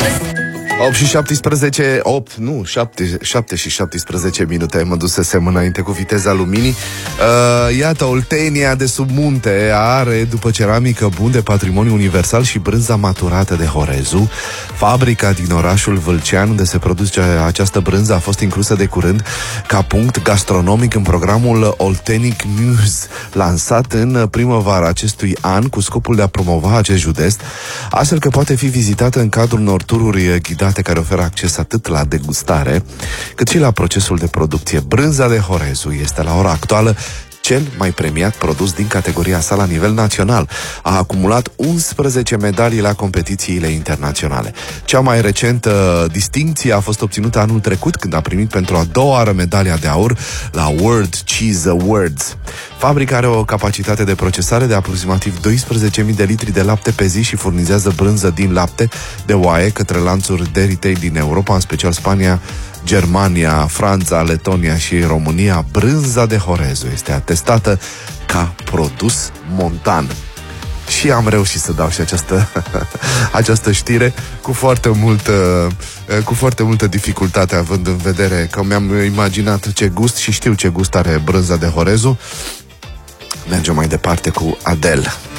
8 și 17, 8, nu, 7 și 17 minute. Mă dusesem înainte cu viteza luminii. Iată, Oltenia de sub munte are, după ceramică bun de patrimoniu universal și brânza maturată de Horezu. Fabrica din orașul Vâlcean, unde se produce această brânză, a fost inclusă de curând ca punct gastronomic în programul Oltenic News, lansat în primăvara acestui an cu scopul de a promova acest județ, astfel că poate fi vizitată în cadrul unor tururi ghidate care oferă acces atât la degustare, cât și la procesul de producție. Brânza de Horezu este la ora actuală cel mai premiat produs din categoria sa la nivel național. A acumulat 11 medalii la competițiile internaționale. Cea mai recentă distincție a fost obținută anul trecut, când a primit pentru a doua oară medalia de aur la World Cheese Awards. Fabrica are o capacitate de procesare de aproximativ 12.000 de litri de lapte pe zi și furnizează brânză din lapte de oaie către lanțuri de retail din Europa, în special Spania, Germania, Franța, Letonia și România. Brânza de Horezu este atestată ca produs montan. Și am reușit să dau și această știre cu foarte multă dificultate, având în vedere că mi-am imaginat ce gust și știu ce gust are brânza de Horezu. Mergem mai departe cu Adele.